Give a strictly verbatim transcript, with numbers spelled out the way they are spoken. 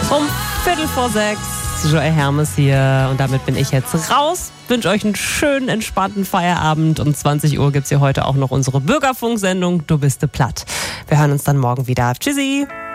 Um Viertel vor sechs, Joey Hermes hier und damit bin ich jetzt raus. Wünsche euch einen schönen, entspannten Feierabend. Um zwanzig Uhr gibt es hier heute auch noch unsere Bürgerfunksendung Du bist de platt. Wir hören uns dann morgen wieder. Tschüssi!